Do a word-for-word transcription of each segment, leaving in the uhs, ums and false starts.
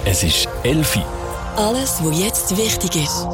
Es ist elf Uhr. Alles, was jetzt wichtig ist.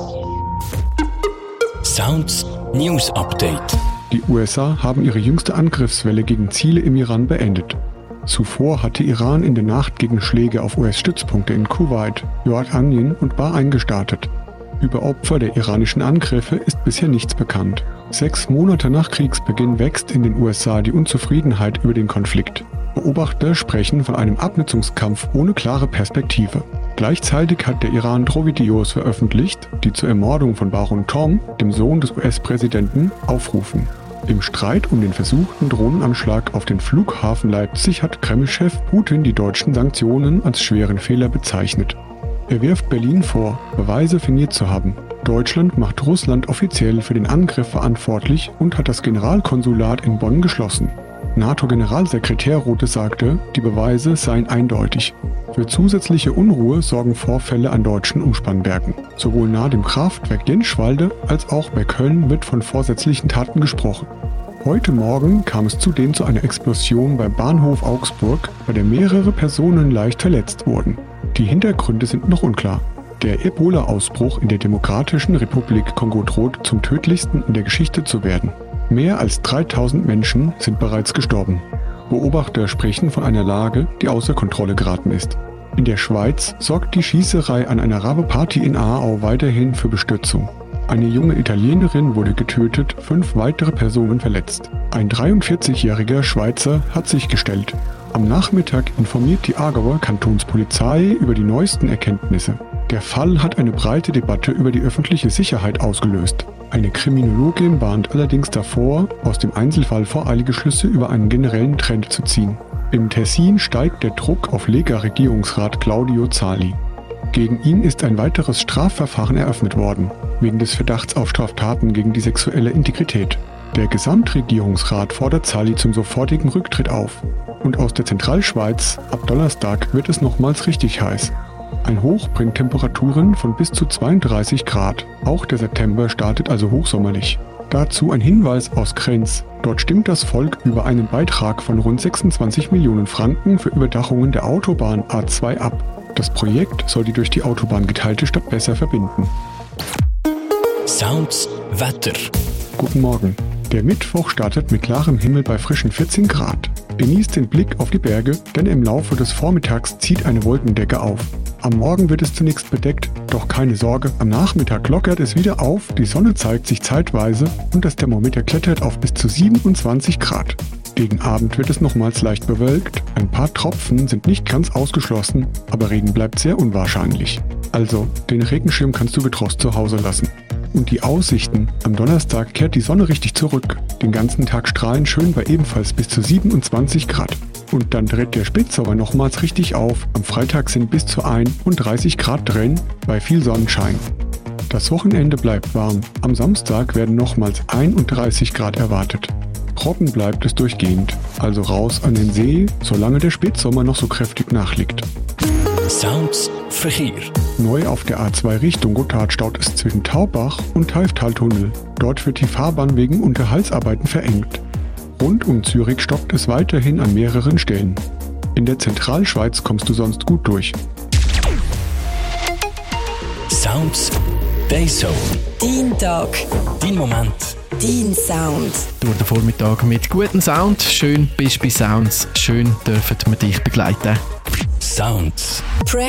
Sounds News Update. Die U S A haben ihre jüngste Angriffswelle gegen Ziele im Iran beendet. Zuvor hatte Iran in der Nacht gegen Schläge auf U S-Stützpunkte in Kuwait, Jordanien und Bahrain gestartet. Über Opfer der iranischen Angriffe ist bisher nichts bekannt. Sechs Monate nach Kriegsbeginn wächst in den U S A die Unzufriedenheit über den Konflikt. Beobachter sprechen von einem Abnutzungskampf ohne klare Perspektive. Gleichzeitig hat der Iran Drohvideos veröffentlicht, die zur Ermordung von Baron Tom, dem Sohn des U S-Präsidenten, aufrufen. Im Streit um den versuchten Drohnenanschlag auf den Flughafen Leipzig hat Kreml-Chef Putin die deutschen Sanktionen als schweren Fehler bezeichnet. Er wirft Berlin vor, Beweise fingiert zu haben. Deutschland macht Russland offiziell für den Angriff verantwortlich und hat das Generalkonsulat in Bonn geschlossen. NATO-Generalsekretär Rothe sagte, die Beweise seien eindeutig. Für zusätzliche Unruhe sorgen Vorfälle an deutschen Umspannwerken. Sowohl nahe dem Kraftwerk Jenschwalde als auch bei Köln wird von vorsätzlichen Taten gesprochen. Heute Morgen kam es zudem zu einer Explosion beim Bahnhof Augsburg, bei der mehrere Personen leicht verletzt wurden. Die Hintergründe sind noch unklar. Der Ebola-Ausbruch in der Demokratischen Republik Kongo droht, zum tödlichsten in der Geschichte zu werden. Mehr als dreitausend Menschen sind bereits gestorben. Beobachter sprechen von einer Lage, die außer Kontrolle geraten ist. In der Schweiz sorgt die Schießerei an einer Rave-Party in Aarau weiterhin für Bestürzung. Eine junge Italienerin wurde getötet, fünf weitere Personen verletzt. Ein dreiundvierzigjähriger Schweizer hat sich gestellt. Am Nachmittag informiert die Aargauer Kantonspolizei über die neuesten Erkenntnisse. Der Fall hat eine breite Debatte über die öffentliche Sicherheit ausgelöst. Eine Kriminologin warnt allerdings davor, aus dem Einzelfall voreilige Schlüsse über einen generellen Trend zu ziehen. Im Tessin steigt der Druck auf Lega-Regierungsrat Claudio Zali. Gegen ihn ist ein weiteres Strafverfahren eröffnet worden, wegen des Verdachts auf Straftaten gegen die sexuelle Integrität. Der Gesamtregierungsrat fordert Zali zum sofortigen Rücktritt auf. Und aus der Zentralschweiz, ab Donnerstag wird es nochmals richtig heiß. Ein Hoch bringt Temperaturen von bis zu zweiunddreißig Grad. Auch der September startet also hochsommerlich. Dazu ein Hinweis aus Krems. Dort stimmt das Volk über einen Beitrag von rund sechsundzwanzig Millionen Franken für Überdachungen der Autobahn A zwei ab. Das Projekt soll die durch die Autobahn geteilte Stadt besser verbinden. Sounds Wetter. Guten Morgen. Der Mittwoch startet mit klarem Himmel bei frischen vierzehn Grad. Genießt den Blick auf die Berge, denn im Laufe des Vormittags zieht eine Wolkendecke auf. Am Morgen wird es zunächst bedeckt, doch keine Sorge, am Nachmittag lockert es wieder auf, die Sonne zeigt sich zeitweise und das Thermometer klettert auf bis zu siebenundzwanzig Grad. Gegen Abend wird es nochmals leicht bewölkt, ein paar Tropfen sind nicht ganz ausgeschlossen, aber Regen bleibt sehr unwahrscheinlich. Also, den Regenschirm kannst du getrost zu Hause lassen. Und die Aussichten: Am Donnerstag kehrt die Sonne richtig zurück. Den ganzen Tag strahlen schön bei ebenfalls bis zu siebenundzwanzig Grad. Und dann dreht der Spätsommer nochmals richtig auf. Am Freitag sind bis zu einunddreißig Grad drin, bei viel Sonnenschein. Das Wochenende bleibt warm. Am Samstag werden nochmals einunddreißig Grad erwartet. Trocken bleibt es durchgehend. Also raus an den See, solange der Spätsommer noch so kräftig nachliegt. Sounds Verkehr. Neu auf der A zwei Richtung Gotthard staut es zwischen Taubach und Teuftaltunnel. Dort wird die Fahrbahn wegen Unterhaltsarbeiten verengt. Rund um Zürich stockt es weiterhin an mehreren Stellen. In der Zentralschweiz kommst du sonst gut durch. Sounds Dayzone. Dein Tag. Dein Moment. Dein Sound. Durch den Vormittag mit gutem Sound. Schön bist du bei Sounds. Schön dürfen wir dich begleiten. Sounds. Press